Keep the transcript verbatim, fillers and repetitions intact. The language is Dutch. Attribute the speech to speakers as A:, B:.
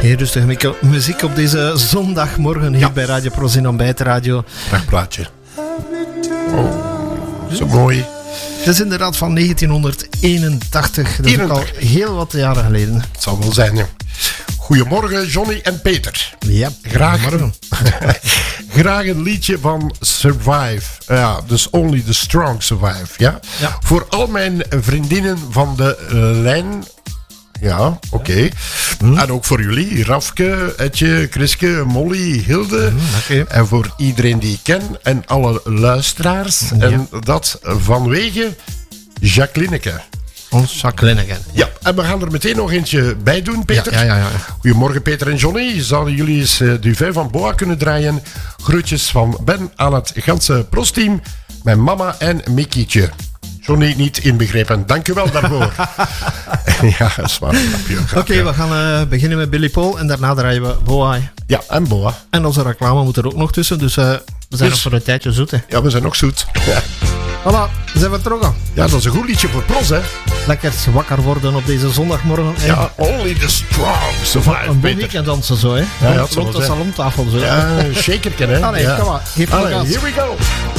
A: Heel rustige muziek op deze zondagmorgen hier ja. bij Radio Prozin Ontbijtradio.
B: Prachtig plaatje. Oh, zo mooi.
A: Het is inderdaad van negentienhonderdeenentachtig. Dat is ook al heel wat jaren geleden.
B: Het zal wel zijn, joh. Goedemorgen, Johnny en Peter.
A: Ja,
B: graag, graag een liedje van Survive. Ja, dus Only the Strong Survive. Ja?
A: Ja.
B: Voor al mijn vriendinnen van de lijn. Ja, oké. Okay. Mm. En ook voor jullie, Rafke, Etje, Chriske, Molly, Hilde.
A: Mm, okay.
B: En voor iedereen die ik ken en alle luisteraars. Ja. En dat vanwege Jacquelineke.
A: Ons Jacquelineke.
B: Ja, en we gaan er meteen nog eentje bij doen, Peter.
A: Ja, ja, ja, ja.
B: Goedemorgen, Peter en Johnny. Zouden jullie eens uh, Duvet van Boa kunnen draaien? Groetjes van Ben aan het ganse prosteam. Mijn mama en Mikietje. Johnny niet inbegrepen. Dank u wel daarvoor. Ja, dat is waar.
A: Oké, okay, we gaan uh, beginnen met Billy Paul en daarna draaien we Boa.
B: Ja, en Boa.
A: En onze reclame moet er ook nog tussen, dus uh, we zijn dus, nog voor een tijdje zoet. Hè.
B: Ja, we zijn nog zoet. Ja.
A: Voilà, zijn we vertrokken.
B: Ja, dat is een goed liedje voor Pros, hè.
A: Lekker wakker worden op deze zondagmorgen.
B: Ja, en Only the Strong Survive.
A: Een bon weekend dansen zo, hè.
B: Ja, ja,
A: rond de salontafel zo.
B: Ja, een shakerken, hè.
A: Allee,
B: ja.
A: kom maar. Geef
B: Allee, here we go.